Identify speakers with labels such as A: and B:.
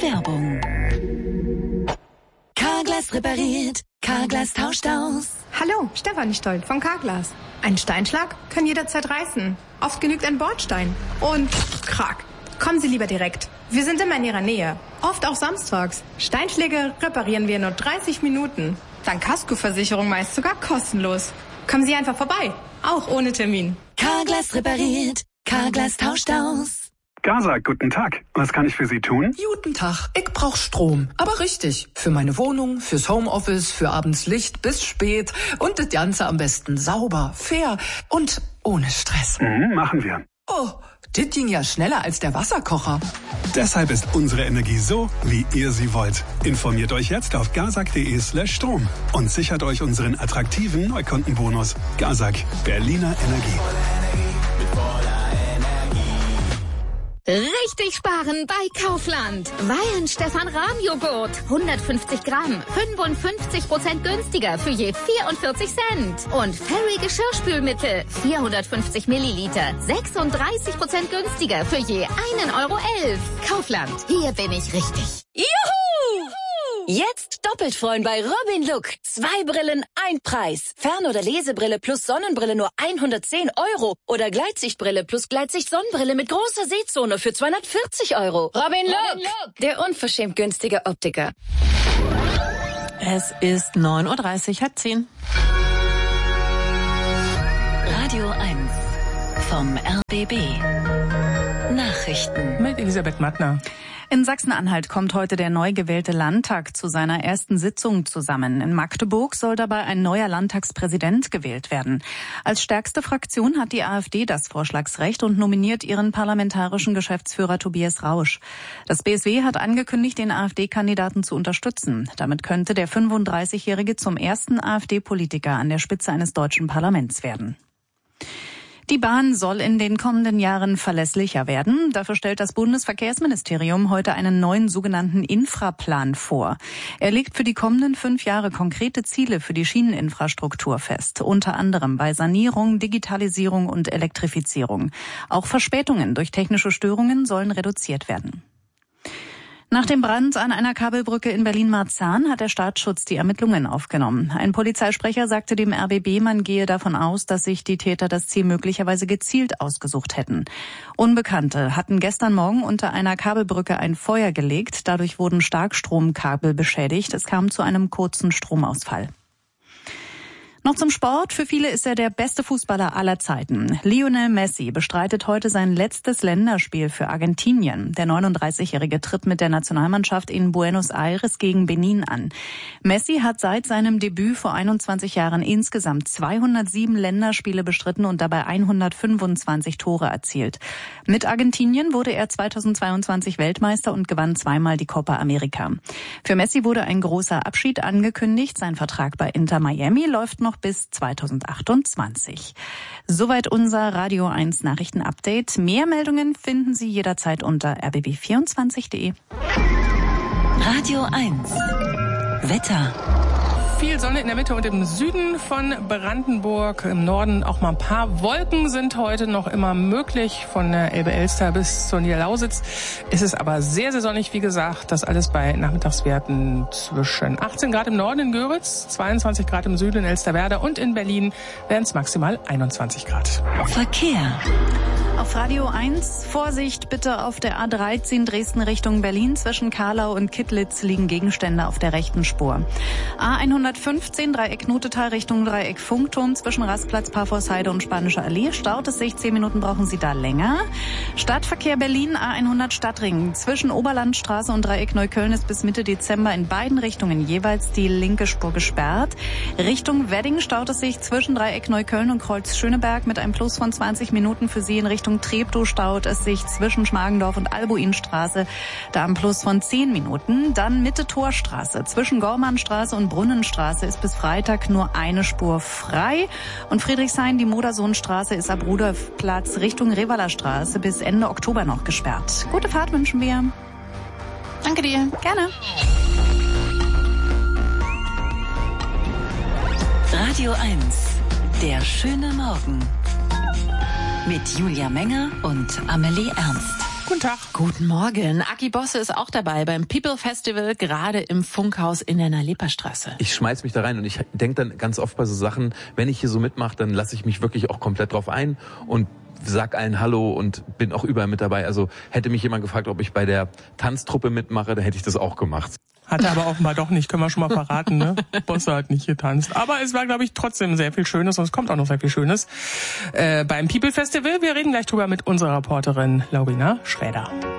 A: Werbung. Carglass repariert. Carglass tauscht aus.
B: Hallo, Stefanie Stoll von Carglass. Ein Steinschlag kann jederzeit reißen. Oft genügt ein Bordstein. Und krack. Kommen Sie lieber direkt. Wir sind immer in Ihrer Nähe. Oft auch samstags. Steinschläge reparieren wir in nur 30 Minuten. Dank Kaskoversicherung meist sogar kostenlos. Kommen Sie einfach vorbei. Auch ohne Termin.
A: Carglass repariert. Carglass tauscht aus.
C: Gazak, guten Tag. Was kann ich für Sie tun?
D: Guten Tag. Ich brauch Strom. Aber richtig. Für meine Wohnung, fürs Homeoffice, für abends Licht bis spät. Und das Ganze am besten sauber, fair und ohne Stress.
C: Machen wir.
D: Oh, das ging ja schneller als der Wasserkocher.
C: Deshalb ist unsere Energie so, wie ihr sie wollt. Informiert euch jetzt auf gazak.de/Strom und sichert euch unseren attraktiven Neukundenbonus. Gazak, Berliner Energie.
E: Richtig sparen bei Kaufland. Weihen Stefan Rahm-Joghurt. 150 Gramm. 55% günstiger für je 44 Cent. Und Fairy Geschirrspülmittel. 450 Milliliter. 36% günstiger für je 1,11 Euro. Kaufland. Hier bin ich richtig.
A: Juhu! Jetzt doppelt freuen bei Robin Look. 2 Brillen, 1 Preis. Fern- oder Lesebrille plus Sonnenbrille nur 110 Euro. Oder Gleitsichtbrille plus Gleitsicht-Sonnenbrille mit großer Sehzone für 240 Euro. Robin Look, der unverschämt günstige Optiker.
F: Es ist 9:30 Uhr, 10.
A: Radio 1 vom RBB. Nachrichten
G: mit Elisabeth Mattner.
H: In Sachsen-Anhalt kommt heute der neu gewählte Landtag zu seiner ersten Sitzung zusammen. In Magdeburg soll dabei ein neuer Landtagspräsident gewählt werden. Als stärkste Fraktion hat die AfD das Vorschlagsrecht und nominiert ihren parlamentarischen Geschäftsführer Tobias Rausch. Das BSW hat angekündigt, den AfD-Kandidaten zu unterstützen. Damit könnte der 35-Jährige zum ersten AfD-Politiker an der Spitze eines deutschen Parlaments werden. Die Bahn soll in den kommenden Jahren verlässlicher werden. Dafür stellt das Bundesverkehrsministerium heute einen neuen sogenannten Infraplan vor. Er legt für die kommenden 5 Jahre konkrete Ziele für die Schieneninfrastruktur fest, unter anderem bei Sanierung, Digitalisierung und Elektrifizierung. Auch Verspätungen durch technische Störungen sollen reduziert werden. Nach dem Brand an einer Kabelbrücke in Berlin-Marzahn hat der Staatsschutz die Ermittlungen aufgenommen. Ein Polizeisprecher sagte dem RBB, man gehe davon aus, dass sich die Täter das Ziel möglicherweise gezielt ausgesucht hätten. Unbekannte hatten gestern Morgen unter einer Kabelbrücke ein Feuer gelegt. Dadurch wurden Starkstromkabel beschädigt. Es kam zu einem kurzen Stromausfall. Noch zum Sport. Für viele ist er der beste Fußballer aller Zeiten. Lionel Messi bestreitet heute sein letztes Länderspiel für Argentinien. Der 39-Jährige tritt mit der Nationalmannschaft in Buenos Aires gegen Benin an. Messi hat seit seinem Debüt vor 21 Jahren insgesamt 207 Länderspiele bestritten und dabei 125 Tore erzielt. Mit Argentinien wurde er 2022 Weltmeister und gewann zweimal die Copa America. Für Messi wurde ein großer Abschied angekündigt. Sein Vertrag bei Inter Miami läuft noch bis 2028. Soweit unser Radio 1 Nachrichten-Update. Mehr Meldungen finden Sie jederzeit unter rbb24.de.
A: Radio 1 Wetter.
G: Viel Sonne in der Mitte und im Süden von Brandenburg. Im Norden auch mal ein paar Wolken sind heute noch immer möglich. Von der Elbe-Elster bis zur Niederlausitz ist es aber sehr, sehr sonnig. Wie gesagt, das alles bei Nachmittagswerten zwischen 18 Grad im Norden in Göritz, 22 Grad im Süden in Elsterwerda und in Berlin wären es maximal 21 Grad.
A: Verkehr.
H: Auf Radio 1, Vorsicht bitte auf der A13 Dresden Richtung Berlin. Zwischen Karlau und Kittlitz liegen Gegenstände auf der rechten Spur. A115 Dreieck Notetal Richtung Dreieck Funkturm. Zwischen Rastplatz, Parforceheide und Spanische Allee staut es sich. 10 Minuten brauchen Sie da länger. Stadtverkehr Berlin, A100 Stadtring. Zwischen Oberlandstraße und Dreieck Neukölln ist bis Mitte Dezember in beiden Richtungen jeweils die linke Spur gesperrt. Richtung Wedding staut es sich zwischen Dreieck Neukölln und Kreuz Schöneberg mit einem Plus von 20 Minuten für Sie in Richtung Treptow staut es sich zwischen Schmargendorf und Albuinstraße, da am Plus von 10 Minuten. Dann Mitte Torstraße. Zwischen Gormannstraße und Brunnenstraße ist bis Freitag nur eine Spur frei. Und Friedrichshain, die Modersohnstraße, ist ab Rudolfplatz Richtung Revaler Straße bis Ende Oktober noch gesperrt. Gute Fahrt wünschen wir. Danke dir. Gerne.
A: Radio 1, der schöne Morgen. Mit Julia Menger und Amelie Ernst.
G: Guten Tag.
F: Guten Morgen. Aki Bosse ist auch dabei beim People Festival, gerade im Funkhaus in der Nalepa-Straße.
I: Ich schmeiß mich da rein und ich denke dann ganz oft bei so Sachen, wenn ich hier so mitmache, dann lasse ich mich wirklich auch komplett drauf ein und sag allen Hallo und bin auch überall mit dabei. Also hätte mich jemand gefragt, ob ich bei der Tanztruppe mitmache, dann hätte ich das auch gemacht.
G: Hat er aber offenbar doch nicht, können wir schon mal verraten, ne? Bosse hat nicht getanzt. Aber es war, glaube ich, trotzdem sehr viel Schönes und es kommt auch noch sehr viel Schönes beim People Festival. Wir reden gleich drüber mit unserer Reporterin Laurina Schräder.